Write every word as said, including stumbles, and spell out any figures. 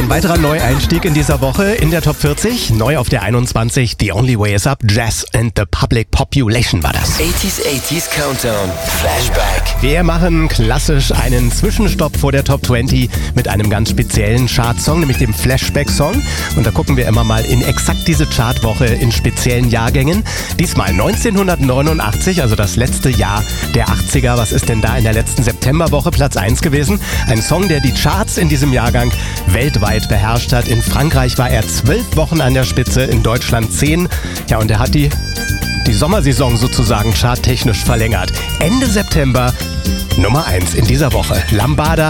Ein weiterer Neueinstieg in dieser Woche in der Top vierzig. Neu auf der einundzwanzig. The Only Way Is Up. Jazz and the Public Population war das. achtziger achtziger Countdown. Flashback. Wir machen klassisch einen Zwischenstopp vor der Top zwanzig mit einem ganz speziellen Chartsong, nämlich dem Flashback-Song. Und da gucken wir immer mal in exakt diese Chartwoche in speziellen Jahrgängen. Diesmal neunzehnhundertneunundachtzig, also das letzte Jahr der achtziger. Was ist denn da in der letzten Septemberwoche Platz eins gewesen? Ein Song, der die Charts in diesem Jahrgang weltweit beherrscht hat. In Frankreich war er zwölf Wochen an der Spitze, in Deutschland zehn. Ja, und er hat die, die Sommersaison sozusagen charttechnisch verlängert. Ende September Nummer eins in dieser Woche. Lambada.